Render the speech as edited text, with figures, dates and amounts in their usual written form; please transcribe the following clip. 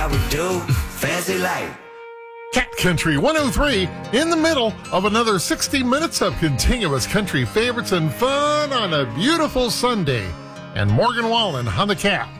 we do. Fancy life. Cat Country 103 in the middle of another 60 minutes of continuous country favorites and fun on a beautiful Sunday. And Morgan Wallen on the Cat.